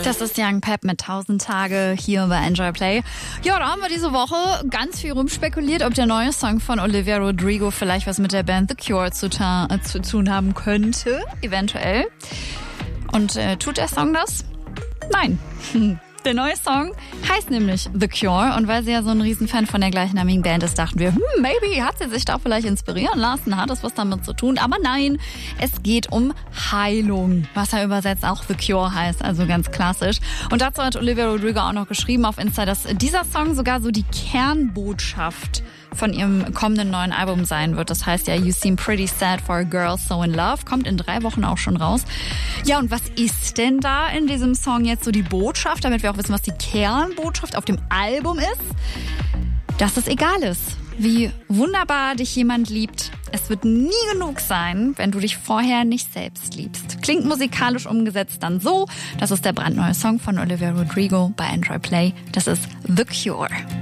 Das ist Young Pep mit 1000 Tage hier bei Enjoy Play. Ja, da haben wir diese Woche ganz viel rumspekuliert, ob der neue Song von Olivia Rodrigo vielleicht was mit der Band The Cure zu tun haben könnte, eventuell. Und tut der Song das? Nein. Der neue Song heißt nämlich The Cure und weil sie ja so ein Riesenfan von der gleichnamigen Band ist, dachten wir, maybe hat sie sich da vielleicht inspirieren lassen, hat es was damit zu tun, aber nein, es geht um Heilung, was ja übersetzt auch The Cure heißt, also ganz klassisch. Und dazu hat Olivia Rodrigo auch noch geschrieben auf Insta, dass dieser Song sogar so die Kernbotschaft von ihrem kommenden neuen Album sein wird. Das heißt ja You Seem Pretty Sad for a Girl So in Love. Kommt in 3 Wochen auch schon raus. Ja, und was ist denn da in diesem Song jetzt so die Botschaft, damit wir auch wissen, was die Kernbotschaft auf dem Album ist? Dass es egal ist, wie wunderbar dich jemand liebt. Es wird nie genug sein, wenn du dich vorher nicht selbst liebst. Klingt musikalisch umgesetzt dann so. Das ist der brandneue Song von Olivia Rodrigo bei Enjoy Play. Das ist The Cure.